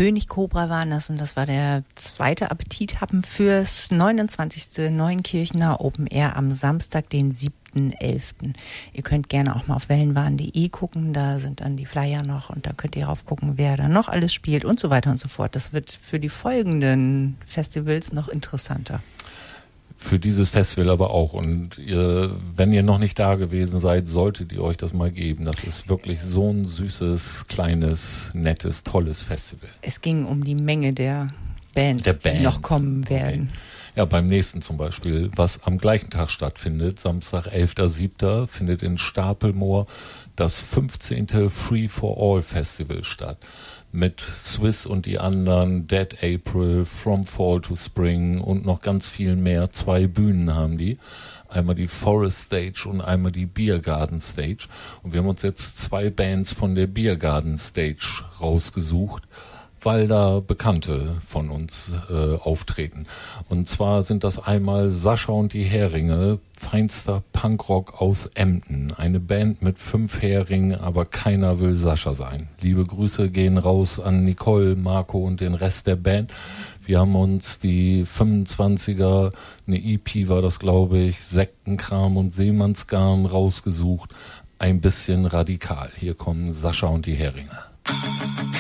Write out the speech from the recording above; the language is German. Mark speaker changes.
Speaker 1: König Cobra waren das und das war der zweite Appetithappen fürs 29. Neunkirchener Open Air am Samstag, den 7.11. Ihr könnt gerne auch mal auf wellenwahn.de gucken, da sind dann die Flyer noch und da könnt ihr raufgucken, wer da noch alles spielt und so weiter und so fort. Das wird für die folgenden Festivals noch interessanter.
Speaker 2: Für dieses Festival aber auch. Und wenn ihr noch nicht da gewesen seid, solltet ihr euch das mal geben. Das ist wirklich so ein süßes, kleines, nettes, tolles Festival.
Speaker 1: Es ging um die Menge der Bands, die noch kommen werden.
Speaker 2: Okay. Ja, beim nächsten zum Beispiel, was am gleichen Tag stattfindet, Samstag, 11.07., findet in Stapelmoor das 15. Free for All Festival statt. Mit Swiss und die anderen, Dead April, From Fall to Spring und noch ganz viel mehr. 2 Bühnen haben die. Einmal die Forest Stage und einmal die Beer Garden Stage. Und wir haben uns jetzt 2 Bands von der Beer Garden Stage rausgesucht, weil da Bekannte von uns auftreten. Und zwar sind das einmal Sascha und die Heringe, feinster Punkrock aus Emden. Eine Band mit 5 Heringen, aber keiner will Sascha sein. Liebe Grüße gehen raus an Nicole, Marco und den Rest der Band. Wir haben uns die 25er, eine EP war das, glaube ich, Sektenkram und Seemannsgarn rausgesucht. Ein bisschen radikal. Hier kommen Sascha und die Heringe.